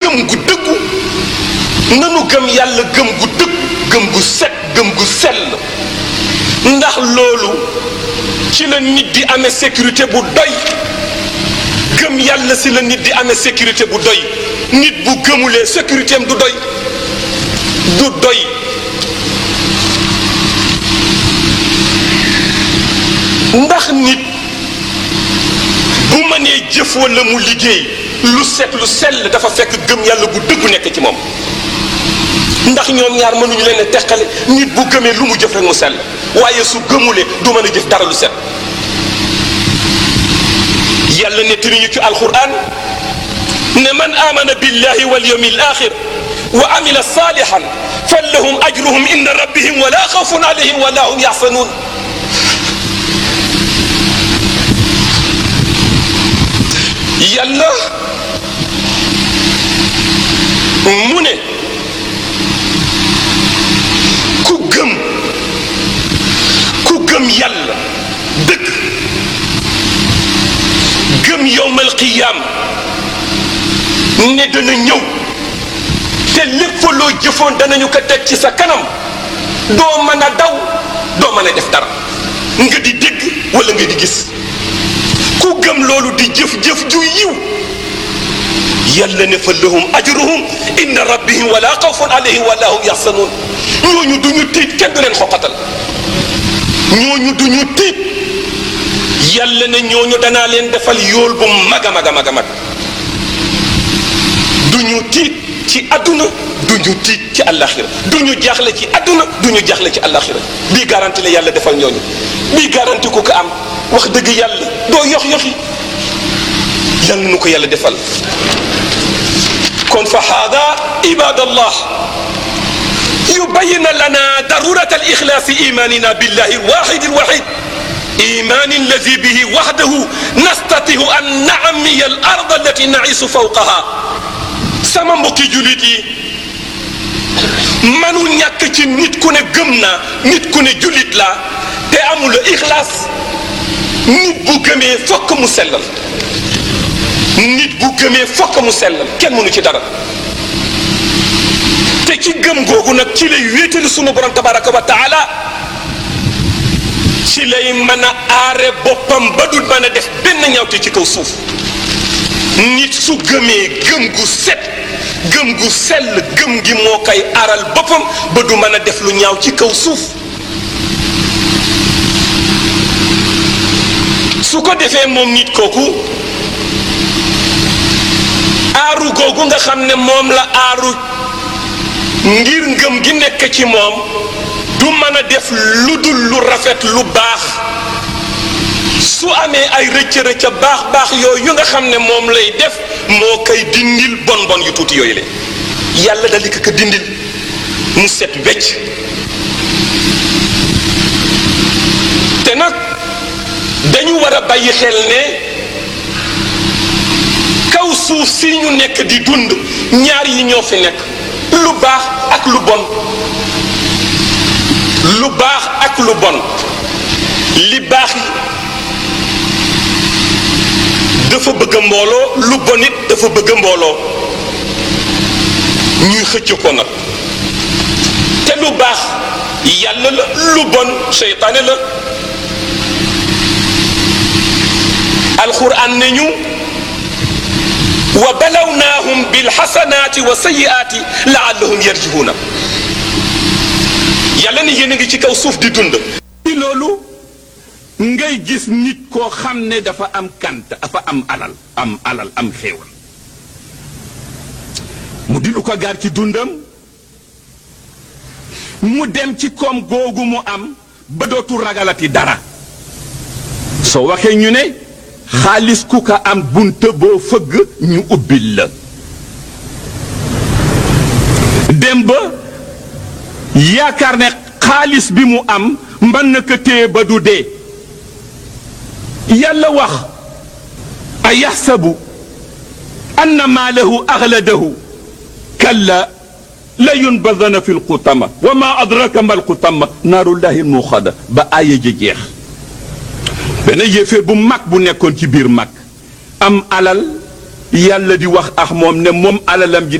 gëm gu dëggu nanu gëm yàlla gëm gu dëgg gëm gu set gëm gu sell ndax loolu ci la nit di amee sécurité bu doy gëm yàlla si la nit di amee sécurité bu doy nit bu gëmulee sécurité am du doy ndax nit bu mënee jëf wala mu liggéey lu set lu sell dafa fekk gëm yàlla gu dëggu nekk ci moom ndax ñoom ñaar mënuñu leen a teqale nit bu gëmee lu mu jëf rek mu sell waaye su gëmulee du mën a jëf dara lu set yàlla nettali ñu ci alquran ne man amana billahi wal yawmil axir wa amila salihan falahum ajruhum inda rabbihim wala xawfun alayhim wala hum yaxsanun yàlla mu ne ku gëm yàlla dëgg gëm yowmal qiyaam ne dana ñëw te lépp loo jëfoon danañu ko teg ci sa kanam doo mën a daw doo mën a def dara nga di dégg wala nga di gis ku gëm loolu di jëf-jëf ju yiw yàlla ne fa lahum ajruhum inda rabbihim wala xawfun alayhim wala hum yaxsanuun ñooñu duñu tiit kenn du leen xoqatal ñooñu duñu tiit yàlla ne ñooñu danaa leen defal yool bu mag a mag a mag a mag duñu tiit ci àdduna duñu tiit ci àllaxira duñu jaaxle ci àdduna duñu jaaxle ci àllaxira bii garanti la yàlla defal ñooñu bii garanti ku ko am wax dëgg yàlla doo yox-yoxi yàlla nu ko yàlla defal kon fa haada ibadallah yubayyin lana darurat al-ixlaas imanina billahi al-wahid al-wahid iman alladi bihi wahdahu nastati'u an na'miya al-ard allati na'isu fawqaha sama mbokki julit yi manu ñàkk ci nit ku ne gëm naa nit ku ne julit la te amul ixlaas nit bu gëmee fokk mu sellal nit bu gëmee fokk mu sellal kenn mënu ci dara te ci gëm googu nag ci lay wéetali sunu borom tabaraka wa taala ci lay mën a aare boppam ba dul mën a def benn ñaawte ci kaw suuf nit su gëmee gëm gu set gëm gu sell gëm gi moo koy aaral boppam ba du mën a def lu ñaaw ci kaw suuf su ko defee moom nit kooku aaru googu nga xam ne moom la aaru ngir ngëm gi nekk ci moom du mën a def lu dul lu rafet lu baax su amee ay rëcc-rëcc baax yooyu nga xam ne moom lay def moo koy dindil bon yu tuuti yooyu la yàlla dal di ko dindil mu set wecc te nag dañu war a bàyyi xel ne kaw suuf si ñu nekk di dund ñaar yi ñoo fi nekk lu baax ak lu bon lu baax ak lu bon li baax dafa bëgg mbooloo lu bon it dafa bëgg mbooloo ñuy xëcc ko nag te lu baax yàlla la lu bon seytaane la alquran ne ñu wa balawnaahum bilxasanaati wa sayiaati laallahum yarjihuuna yàlla ni yéen a ngi ci kaw suuf di dund ci loolu ngay gis nit koo xam ne dafa am kant dafa am alal am xéewal mu di lu ko gaar ci dundam mu dem ci koom googu mu am ba dootul ragalati dara soo waxee ñu ne xaalis ku ko am bunte boo fëgg ñu ubbil la dem ba yaakaar ne xaalis bi mu am mën na ko téye ba du dee yàlla wax a yaxsabu anna maalahu axladahu kalla la yunbadana fi lxutama wa ma adraka ma lxutama naarullahi lmuxada ba aaya ji jeex benn yéeféer bu mag bu nekkoon ci biir mag am alal yàlla di wax ak moom ne moom alalam ji